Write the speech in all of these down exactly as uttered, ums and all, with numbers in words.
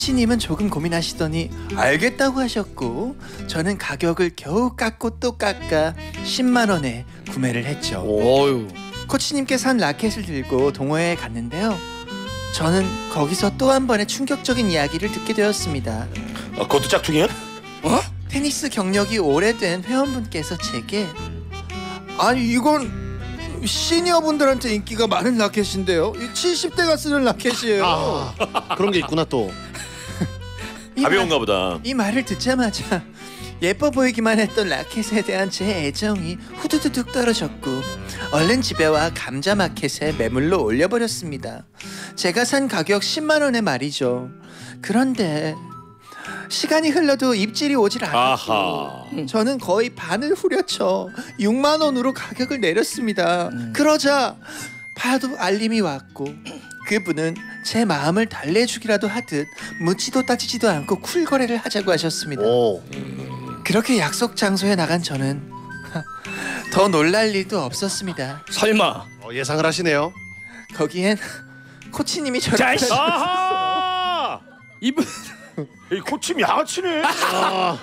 코치님은 조금 고민하시더니 알겠다고 하셨고 저는 가격을 겨우 깎고 또 깎아 십만 원에 구매를 했죠. 어휴. 코치님께 산 라켓을 들고 동호회에 갔는데요. 저는 거기서 또 한 번의 충격적인 이야기를 듣게 되었습니다. 아, 그것도 짝퉁이야? 어? 테니스 경력이 오래된 회원분께서 제게 아니 이건 시니어분들한테 인기가 많은 라켓인데요. 칠십 대가 쓰는 라켓이에요. 아, 그런 게 있구나 또. 이 가벼운가 말, 보다. 이 말을 듣자마자 예뻐 보이기만 했던 라켓에 대한 제 애정이 후두두둑 떨어졌고 얼른 집에 와 감자 마켓에 매물로 올려버렸습니다. 제가 산 가격 십만 원에 말이죠. 그런데 시간이 흘러도 입질이 오질 않았고 아하. 저는 거의 반을 후려쳐 육만 원으로 가격을 내렸습니다. 음. 그러자 바로 알림이 왔고 그분은 제 마음을 달래주기라도 하듯 묻지도 따지지도 않고 쿨 거래를 하자고 하셨습니다. 오. 그렇게 약속 장소에 나간 저는 더 놀랄 일도 없었습니다. 설마. 어, 예상을 하시네요. 거기엔 코치님이 저를 자이씨. 아하. 이분. 이 코치님 양아치네. 아,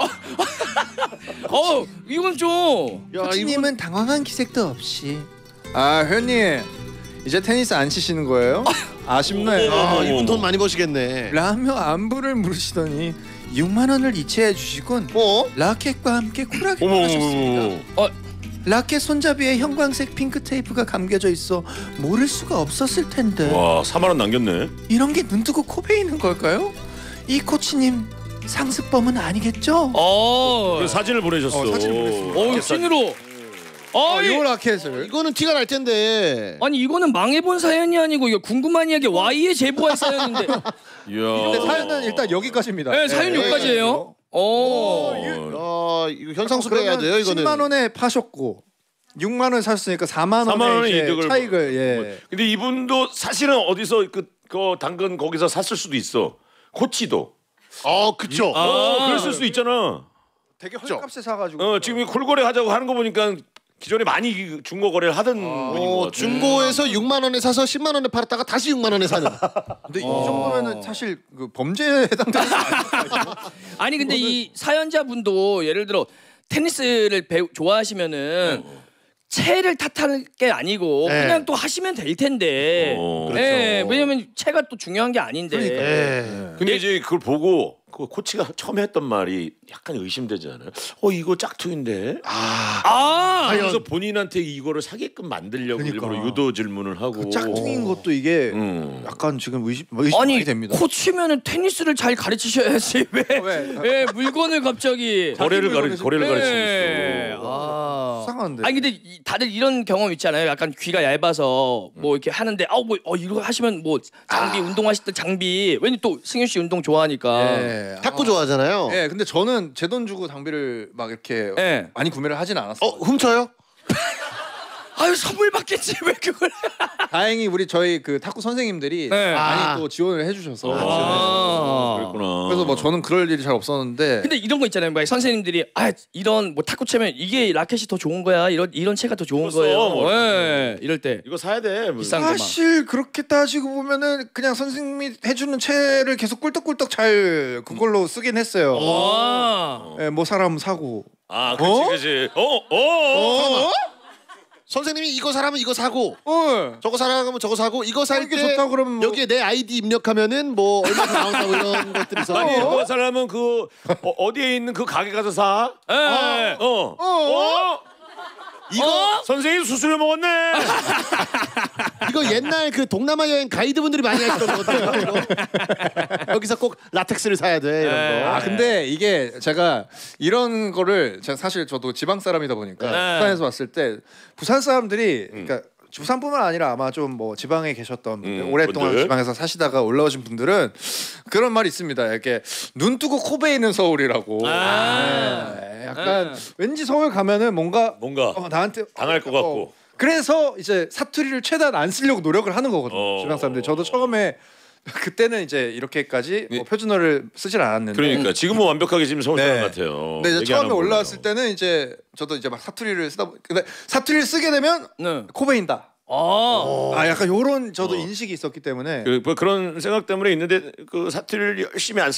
어 이건 좀. 야, 코치님은 당황한 기색도 없이 아 회원님 이제 테니스 안 치시는 거예요? 아쉽네요. 아, 이분 돈 많이 버시겠네. 라며 안부를 물으시더니 육만 원을 이체해 주시곤 어? 라켓과 함께 쿨하게 어머, 나가셨습니다. 어머, 어. 라켓 손잡이에 형광색 핑크 테이프가 감겨져 있어 모를 수가 없었을 텐데 와, 사만 원 남겼네. 이런 게 눈뜨고 코 베이는 걸까요? 이 코치님 상습범은 아니겠죠? 어. 그래서 사진을 보내셨어. 어, 사진을 보냈습니다. 어 찐으로. 어, 아니, 이 라켓을 이거는 티가 날 텐데. 아니 이거는 망해본 사연이 아니고 이거 궁금한 이야기 Y에 제보할 사연인데. 이야. 근데 사연은 일단 여기까지입니다. 네, 사연 네, 여기까지예요. 어. 야, 이거 현상 수배해야 돼요, 이거는. 십만 원에 파셨고 육만 원 샀으니까 사만 사만 원의 원의 이득을 차익을 예. 근데 이분도 사실은 어디서 그, 그 당근 거기서 샀을 수도 있어. 코치도. 어, 그쵸. 아. 어, 그랬을 수도 있잖아. 되게 헐값에 사가지고 어, 지금 이 콜거래 하자고 하는 거 보니까 기존에 많이 중고 거래를 하던 분인 것 어, 같아. 중고에서 육만 원에 사서 십만 원에 팔았다가 다시 육만 원에 사는. 근데 이 정도면은 사실 그 범죄에 해당되는 거 아닐까요? 아니 근데 이 사연자분도 예를 들어 테니스를 배우, 좋아하시면은 채를 탓하는 게 아니고 네. 그냥 또 하시면 될 텐데. 어, 예, 그렇죠. 왜냐면 채가 또 중요한 게 아닌데. 그러니까. 예. 근데 이제 그걸 보고 그 코치가 처음에 했던 말이 약간 의심되지 않아요? 어 이거 짝퉁인데. 아, 아, 그래서 본인한테 이거를 사게끔 만들려고 그러니까. 일부러 유도 질문을 하고. 그 짝퉁인 것도 이게 음. 약간 지금 의심 의심 아니 많이 됩니다. 코치면은 테니스를 잘 가르치셔야지 왜? 왜? 왜 물건을 갑자기 거래를 가르 물건에서- 거래를 예. 가르치고 있어. 아. 이상한데. 아니 근데 이- 다들 이런 경험 있잖아요. 약간 귀가 얇아서 뭐 이렇게 하는데 아우 뭐 어, 이거 하시면 뭐 장비 운동하실 때 장비 왜냐 또 승윤 씨 운동 좋아하니까. 예. 탁구 좋아하잖아요. 예, 근데 저는 제 돈 주고 장비를 막 이렇게 예. 많이 구매를 하진 않았어요. 어, 훔쳐요? 아유 선물 받겠지 왜 그걸? 다행히 우리 저희 그 탁구 선생님들이 네. 많이 아. 또 지원을 해주셔서 아. 그랬구나. 그래서 뭐 저는 그럴 일이 잘 없었는데 근데 이런 거 있잖아요. 막 선생님들이 아 이런 뭐 탁구 채면 이게 라켓이 더 좋은 거야. 이런 이런 채가 더 좋은 그랬어, 거예요. 뭐. 예. 이럴 때 이거 사야 돼. 뭐. 비싼 거만. 사실 그렇게 따지고 보면은 그냥 선생님이 해주는 채를 계속 꿀떡꿀떡 잘 그걸로 쓰긴 했어요. 와. 예, 뭐 사람 사고. 아, 그렇지, 어? 그렇지. 어, 어, 어. 어? 선생님이 이거 사라면 이거 사고, 어. 저거 사라면 저거 사고, 이거 살 이게 때 좋다 그러면 뭐. 여기에 내 아이디 입력하면은 뭐 얼마 더 나온다고 이런 것들이 있어. 아니, 그 사람은 그 어, 어디에 있는 그 가게 가서 사. 예. 어. 어? 어? 이거 어? 선생님 수수료 먹었네. 이거 옛날 그 동남아 여행 가이드분들이 많이 하시던 거거든요. 여기서 꼭 라텍스를 사야 돼 이런 네. 거. 아 근데 이게 제가 이런 거를 제가 사실 저도 지방 사람이다 보니까 네. 부산에서 왔을 때 부산 사람들이 그러니까 부산뿐만 아니라 아마 좀 뭐 지방에 계셨던 분들, 음, 오랫동안 분들. 지방에서 사시다가 올라오신 분들은 그런 말이 있습니다. 이렇게 눈 뜨고 코 베이는 서울이라고. 아. 네, 약간 네. 왠지 서울 가면은 뭔가 뭔가 어, 나한테 당할 것 같고. 어, 그래서 이제 사투리를 최대한 안 쓰려고 노력을 하는 거거든요. 어. 지방 사람들이. 저도 처음에 그때는 이제 이렇게까지 뭐 표준어를 쓰질 않았는데. 그러니까 지금은 완벽하게 지금 서울 사람 네. 같아요. 근데 이제 얘기 안 처음에 하고 올라왔을 몰라요. 때는 이제 저도 이제 막 사투리를 쓰다 보 근데 사투리를 쓰게 되면 네. 코 베인다. 아, 아 약간 요런 저도 어. 인식이 있었기 때문에 그, 뭐 그런 생각 때문에 있는데 그 사투리를 열심히 안